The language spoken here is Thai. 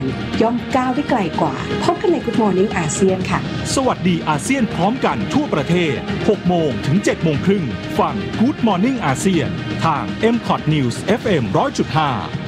ย่อมก้าวได้ไกลกว่าพบกันใน Good Morning อาเซียนค่ะสวัสดีอาเซียนพร้อมกันทั่วประเทศ 6 โมงถึง 7 โมงครึ่งฟัง Good Morning อาเซียนทาง MCOT News FM 100.5